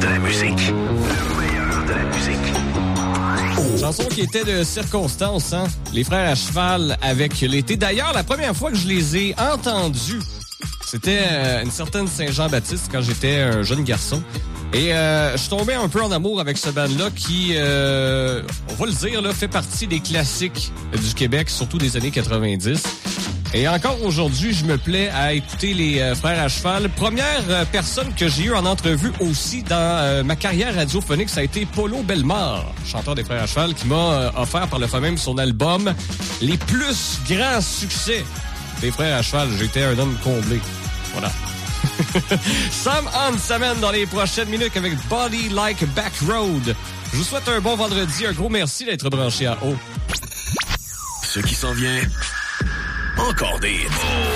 de la musique. Le meilleur de la musique. Chanson qui était de circonstance, hein? Les Frères à cheval avec l'été. D'ailleurs, la première fois que je les ai entendus, c'était une certaine Saint-Jean-Baptiste quand j'étais un jeune garçon. Et je suis tombé un peu en amour avec ce band-là qui, on va le dire, là, fait partie des classiques du Québec, surtout des années 90. Et encore aujourd'hui, je me plais à écouter les Frères à cheval. Première personne que j'ai eue en entrevue aussi dans ma carrière radiophonique, ça a été Paulo Bellemare, chanteur des Frères à cheval, qui m'a offert par le fait même son album Les plus grands succès des Frères à cheval. J'étais un homme comblé. Voilà. Sam Hunt s'amène dans les prochaines minutes avec Body Like Back Road. Je vous souhaite un bon vendredi. Un gros merci d'être branché à haut. Ce qui s'en vient, encore des hits.